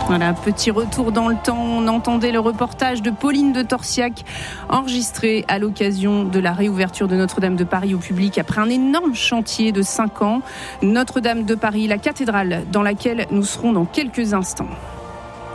Voilà, petit retour dans le temps. On entendait le reportage de Pauline de Torsiac, enregistré à l'occasion de la réouverture de Notre-Dame de Paris au public après un énorme chantier de 5 ans. Notre-Dame de Paris, la cathédrale dans laquelle nous serons dans quelques instants.